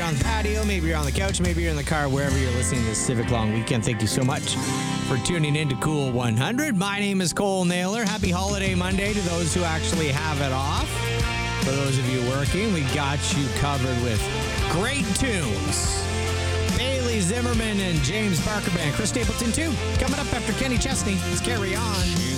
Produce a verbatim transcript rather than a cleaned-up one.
on the patio, maybe you're on the couch, maybe you're in the car, wherever you're listening to the Civic Long Weekend. Thank you so much for tuning in to Cool one hundred. My name is Cole Naylor. Happy Holiday Monday to those who actually have it off. For those of you working, we got you covered with great tunes. Bailey Zimmerman and James Barker Band. Chris Stapleton, too. Coming up after Kenny Chesney. Let's carry on.